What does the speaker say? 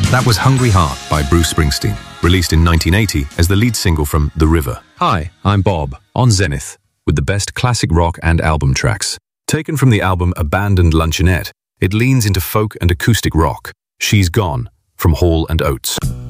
That was Hungry Heart by Bruce Springsteen, released in 1980 as the lead single from The River. Hi, I'm Bob, on Zenith, with the best classic rock and album tracks. Taken from the album Abandoned Luncheonette, it leans into folk and acoustic rock. She's Gone, from Hall & Oates.